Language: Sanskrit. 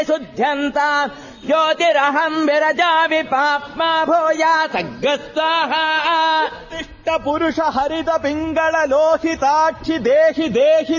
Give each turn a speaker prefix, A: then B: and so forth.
A: शुद्ध्यन्ता ज्योतिरहम् विरजामि पाप्मा भूया सग्गस्वाहा
B: पुरुष हरित पिङ्गळ लोहिताक्षि देहि देहि